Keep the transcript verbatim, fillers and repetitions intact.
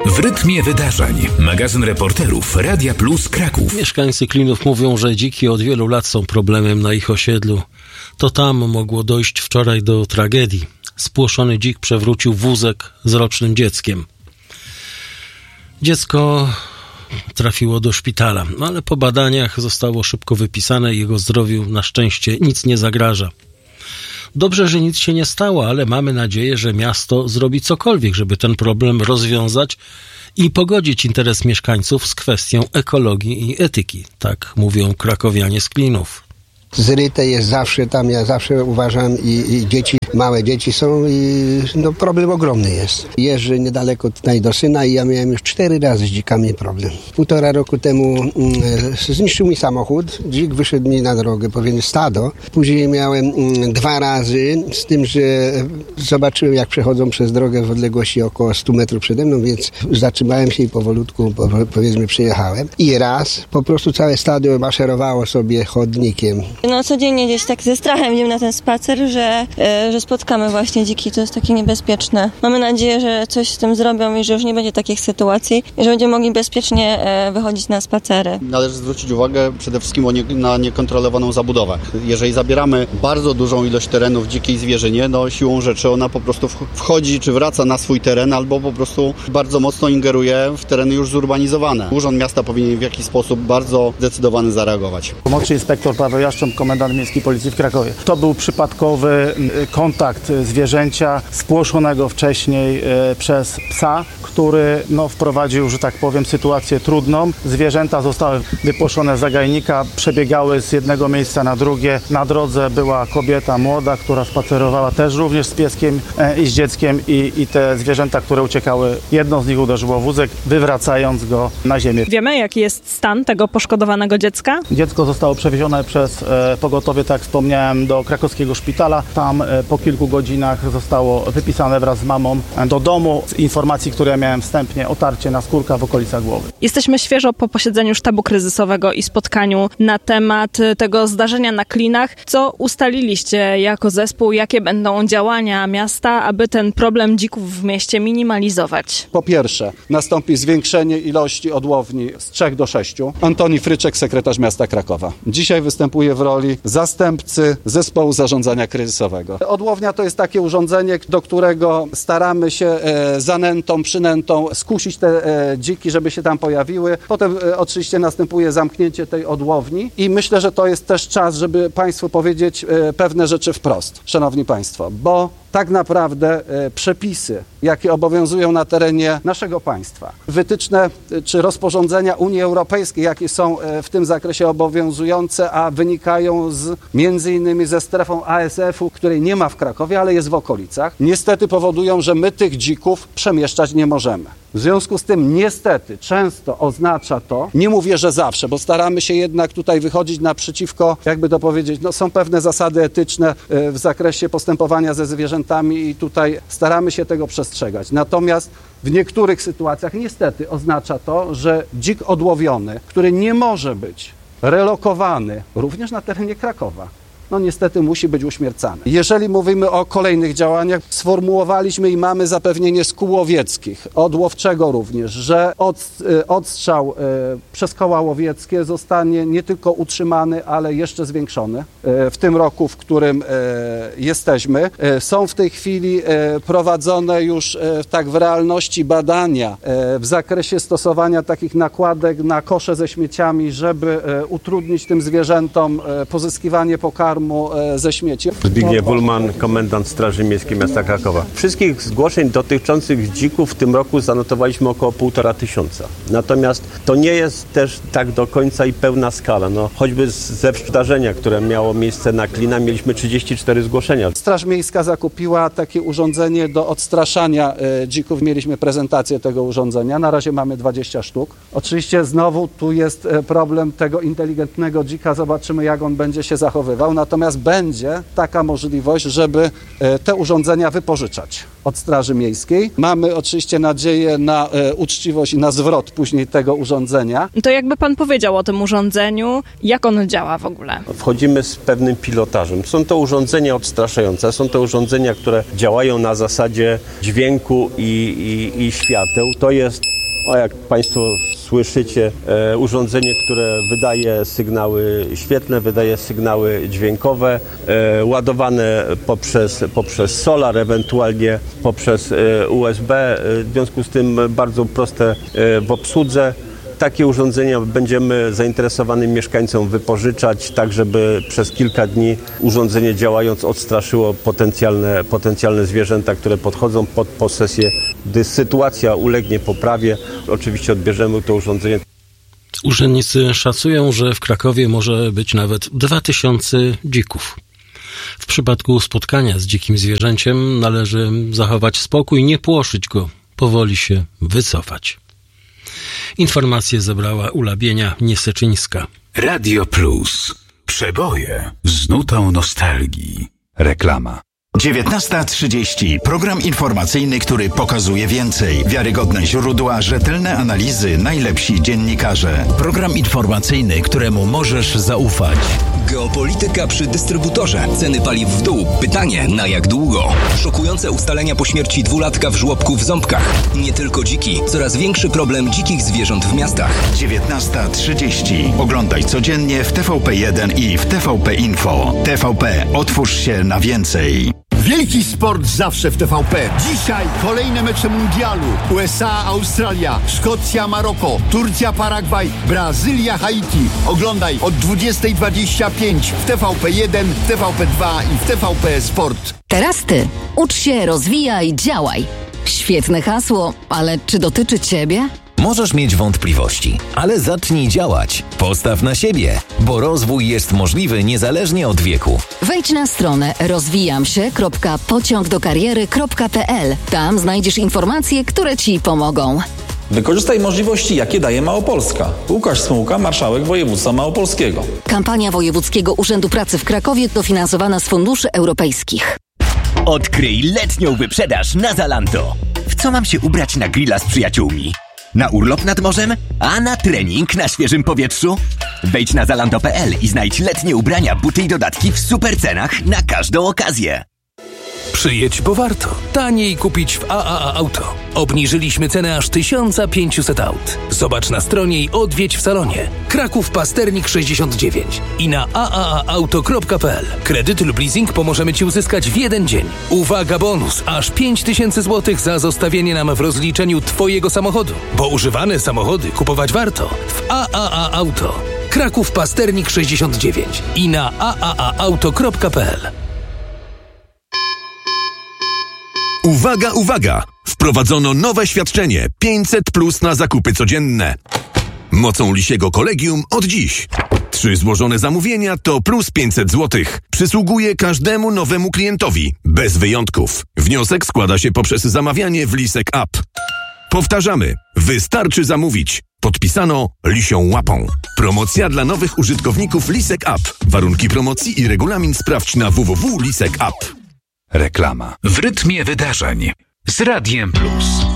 W rytmie wydarzeń. Magazyn reporterów Radia Plus Kraków. Mieszkańcy Klinów mówią, że dziki od wielu lat są problemem na ich osiedlu. To tam mogło dojść wczoraj do tragedii. Spłoszony dzik przewrócił wózek z rocznym dzieckiem. Dziecko trafiło do szpitala, no ale po badaniach zostało szybko wypisane i jego zdrowiu na szczęście nic nie zagraża. Dobrze, że nic się nie stało, ale mamy nadzieję, że miasto zrobi cokolwiek, żeby ten problem rozwiązać i pogodzić interes mieszkańców z kwestią ekologii i etyki. Tak mówią krakowianie z Klinów. Zryte jest zawsze tam, ja zawsze uważam i, i dzieci, małe dzieci są i no problem ogromny jest. Jeżdżę niedaleko tutaj do syna i ja miałem już cztery razy z dzikami problem. Półtora roku temu mm, zniszczył mi samochód, dzik wyszedł mi na drogę, powiem stado. Później miałem mm, dwa razy, z tym, że zobaczyłem jak przechodzą przez drogę w odległości około stu metrów przede mną, więc zatrzymałem się i powolutku po, powiedzmy przejechałem. I raz po prostu całe stado maszerowało sobie chodnikiem. No codziennie gdzieś tak ze strachem idziemy na ten spacer, że, e, że spotkamy właśnie dziki, to jest takie niebezpieczne. Mamy nadzieję, że coś z tym zrobią i że już nie będzie takich sytuacji i że będziemy mogli bezpiecznie e, wychodzić na spacery. Należy zwrócić uwagę przede wszystkim nie, na niekontrolowaną zabudowę. Jeżeli zabieramy bardzo dużą ilość terenów dzikiej zwierzynie, no siłą rzeczy ona po prostu wchodzi czy wraca na swój teren albo po prostu bardzo mocno ingeruje w tereny już zurbanizowane. Urząd Miasta powinien w jakiś sposób bardzo zdecydowany zareagować. Młodszy inspektor Paweł Jaszcząb, komendant miejskiej policji w Krakowie. To był przypadkowy kontakt zwierzęcia spłoszonego wcześniej przez psa, który no, wprowadził, że tak powiem, sytuację trudną. Zwierzęta zostały wypłoszone z zagajnika, przebiegały z jednego miejsca na drugie. Na drodze była kobieta młoda, która spacerowała też również z pieskiem i z dzieckiem i, i te zwierzęta, które uciekały, jedno z nich uderzyło w wózek, wywracając go na ziemię. Wiemy, jaki jest stan tego poszkodowanego dziecka? Dziecko zostało przewiezione przez e, pogotowie, tak wspomniałem, do krakowskiego szpitala. Tam e, po kilku godzinach zostało wypisane wraz z mamą do domu. Z informacji, które miałem wstępnie, otarcie naskórka w okolicach głowy. Jesteśmy świeżo po posiedzeniu sztabu kryzysowego i spotkaniu na temat tego zdarzenia na Klinach. Co ustaliliście jako zespół? Jakie będą działania miasta, aby ten problem dzików w mieście minimalizować? Po pierwsze, nastąpi zwiększenie ilości odłowni z trzech do sześciu. Antoni Fryczek, sekretarz miasta Krakowa. Dzisiaj występuje w roli zastępcy zespołu zarządzania kryzysowego. Odłownia to jest takie urządzenie, do którego staramy się e, zanętą, przynętą skusić te e, dziki, żeby się tam pojawiły. Potem e, oczywiście następuje zamknięcie tej odłowni i myślę, że to jest też czas, żeby Państwu powiedzieć e, pewne rzeczy wprost, szanowni Państwo, bo tak naprawdę e, przepisy, jakie obowiązują na terenie naszego państwa, wytyczne e, czy rozporządzenia Unii Europejskiej, jakie są e, w tym zakresie obowiązujące, a wynikają z między innymi ze strefą A S F u, której nie ma w Krakowie, ale jest w okolicach, niestety powodują, że my tych dzików przemieszczać nie możemy. W związku z tym niestety często oznacza to, nie mówię, że zawsze, bo staramy się jednak tutaj wychodzić naprzeciwko, jakby to powiedzieć, no są pewne zasady etyczne w zakresie postępowania ze zwierzętami i tutaj staramy się tego przestrzegać. Natomiast w niektórych sytuacjach niestety oznacza to, że dzik odłowiony, który nie może być relokowany również na terenie Krakowa, no niestety musi być uśmiercany. Jeżeli mówimy o kolejnych działaniach, sformułowaliśmy i mamy zapewnienie z kół łowieckich, od łowczego również, że od, odstrzał e, przez koła łowieckie zostanie nie tylko utrzymany, ale jeszcze zwiększony e, w tym roku, w którym e, jesteśmy. E, są w tej chwili e, prowadzone już e, tak w realności badania e, w zakresie stosowania takich nakładek na kosze ze śmieciami, żeby e, utrudnić tym zwierzętom e, pozyskiwanie pokarmu ze śmieci. Zbigniew Ulman, komendant Straży Miejskiej Miasta Krakowa. Wszystkich zgłoszeń dotyczących dzików w tym roku zanotowaliśmy około półtora tysiąca. Natomiast to nie jest też tak do końca i pełna skala. No, choćby ze zdarzenia, które miało miejsce na Klinach, mieliśmy trzydzieści cztery zgłoszenia. Straż Miejska zakupiła takie urządzenie do odstraszania e, dzików. Mieliśmy prezentację tego urządzenia. Na razie mamy dwadzieścia sztuk. Oczywiście znowu tu jest problem tego inteligentnego dzika. Zobaczymy, jak on będzie się zachowywał. natomiast będzie taka możliwość, żeby te urządzenia wypożyczać od Straży Miejskiej. Mamy oczywiście nadzieję na uczciwość i na zwrot później tego urządzenia. To jakby pan powiedział o tym urządzeniu, jak ono działa w ogóle? Wchodzimy z pewnym pilotażem. Są to urządzenia odstraszające, są to urządzenia, które działają na zasadzie dźwięku i, i, i świateł. To jest, o jak Państwo słyszycie, e, urządzenie, które wydaje sygnały świetlne, wydaje sygnały dźwiękowe, e, ładowane poprzez, poprzez solar, ewentualnie poprzez e, U S B. W związku z tym bardzo proste e, w obsłudze. Takie urządzenia będziemy zainteresowanym mieszkańcom wypożyczać, tak żeby przez kilka dni urządzenie działając odstraszyło potencjalne, potencjalne zwierzęta, które podchodzą pod posesję. Gdy sytuacja ulegnie poprawie, oczywiście odbierzemy to urządzenie. Urzędnicy szacują, że w Krakowie może być nawet dwa tysiące dzików. W przypadku spotkania z dzikim zwierzęciem należy zachować spokój, nie płoszyć go, powoli się wycofać. Informacje zebrała Ula Bienia-Nieseczyńska. Radio Plus. Przeboje z nutą nostalgii. Reklama. dziewiętnasta trzydzieści. Program informacyjny, który pokazuje więcej. Wiarygodne źródła, rzetelne analizy, najlepsi dziennikarze. Program informacyjny, któremu możesz zaufać. Geopolityka przy dystrybutorze. Ceny paliw w dół. Pytanie, na jak długo? Szokujące ustalenia po śmierci dwulatka w żłobku w Ząbkach. Nie tylko dziki. Coraz większy problem dzikich zwierząt w miastach. dziewiętnasta trzydzieści. Oglądaj codziennie w T V P jeden i w T V P Info. T V P. Otwórz się na więcej. Wielki sport zawsze w T V P. Dzisiaj kolejne mecze mundialu. U S A, Australia, Szkocja, Maroko, Turcja, Paragwaj, Brazylia, Haiti. Oglądaj od dwudziestej dwadzieścia pięć w T V P jeden, w T V P dwa i w T V P Sport. Teraz ty. Ucz się, rozwijaj, działaj. Świetne hasło, ale czy dotyczy ciebie? Możesz mieć wątpliwości, ale zacznij działać. Postaw na siebie, bo rozwój jest możliwy niezależnie od wieku. Wejdź na stronę rozwijam się kropka pociąg do kariery kropka p l. Tam znajdziesz informacje, które ci pomogą. Wykorzystaj możliwości, jakie daje Małopolska. Łukasz Smułka, marszałek województwa małopolskiego. Kampania Wojewódzkiego Urzędu Pracy w Krakowie dofinansowana z funduszy europejskich. Odkryj letnią wyprzedaż na Zalando. W co mam się ubrać na grilla z przyjaciółmi? Na urlop nad morzem? A na trening na świeżym powietrzu? Wejdź na zalando kropka p l i znajdź letnie ubrania, buty i dodatki w super cenach na każdą okazję. Przyjedź, bo warto. Taniej kupić w A A A Auto. Obniżyliśmy cenę aż tysiąc pięćset aut. Zobacz na stronie i odwiedź w salonie. Kraków Pasternik sześćdziesiąt dziewięć i na a a a auto kropka p l. Kredyt lub leasing pomożemy Ci uzyskać w jeden dzień. Uwaga, bonus! Aż pięć tysięcy złotych za zostawienie nam w rozliczeniu Twojego samochodu. Bo używane samochody kupować warto w A A A Auto. Kraków Pasternik sześćdziesiąt dziewięć i na a a a auto kropka p l. Uwaga, uwaga! Wprowadzono nowe świadczenie pięćset plus na zakupy codzienne. Mocą Lisiego Kolegium od dziś. Trzy złożone zamówienia to plus pięćset złotych. Przysługuje każdemu nowemu klientowi, bez wyjątków. Wniosek składa się poprzez zamawianie w Lisek App. Powtarzamy, wystarczy zamówić. Podpisano Lisią Łapą. Promocja dla nowych użytkowników Lisek App. Warunki promocji i regulamin sprawdź na w w w kropka lisek app. Reklama. W rytmie wydarzeń z Radiem Plus.